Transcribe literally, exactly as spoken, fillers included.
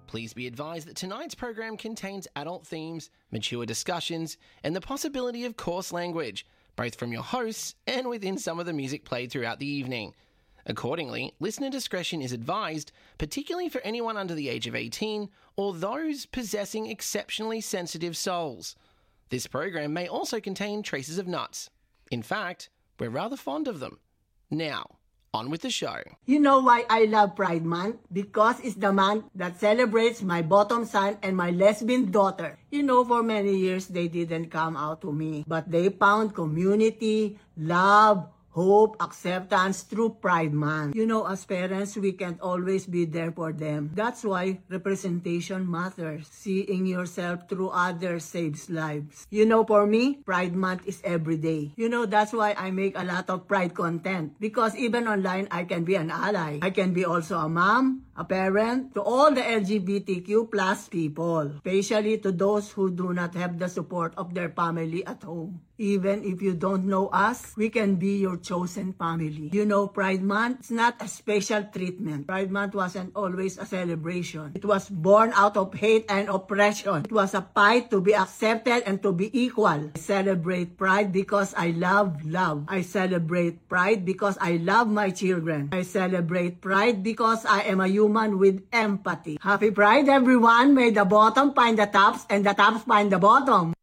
Please be advised that tonight's program contains adult themes, mature discussions, and the possibility of coarse language, both from your hosts and within some of the music played throughout the evening. Accordingly, listener discretion is advised, particularly for anyone under the age of eighteen or those possessing exceptionally sensitive souls. This program may also contain traces of nuts. In fact, we're rather fond of them. Now, on with the show. You know why I love Pride Month? Because it's the month that celebrates my bottom son and my lesbian daughter. You know, for many years they didn't come out to me, but they found community, love, hope, acceptance through Pride Month. You know, as parents, we can't always be there for them. That's why representation matters. Seeing yourself through others saves lives. You know, for me, Pride Month is every day. You know, that's why I make a lot of Pride content. Because even online, I can be an ally. I can be also a mom, a parent, to all the L G B T Q plus people. Especially to those who do not have the support of their family at home. Even if you don't know us, we can be your chosen family. You know, Pride Month is not a special treatment. Pride Month wasn't always a celebration. It was born out of hate and oppression. It was a fight to be accepted and to be equal. I celebrate Pride because I love love. I celebrate Pride because I love my children. I celebrate Pride because I am a human with empathy. Happy Pride, everyone. May the bottom find the tops and the tops find the bottom.